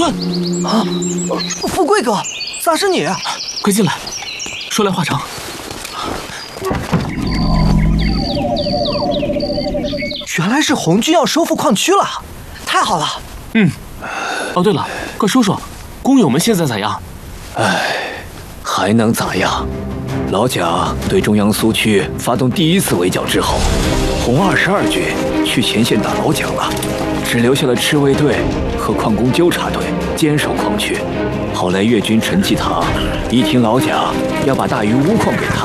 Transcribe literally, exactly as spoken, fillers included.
春， 啊，富贵哥，咋是你？ 快进来，说来话长。 原来是红军要收复矿区了，太好了。 嗯。哦，对了，快说说，工友们现在咋样？ 唉，还能咋样？老蒋对中央苏区发动第一次围剿之后，红二十二军去前线打老蒋了，只留下了赤卫队和矿工纠察队坚守矿区。后来粤军陈济棠一听老蒋要把大鱼乌矿给他。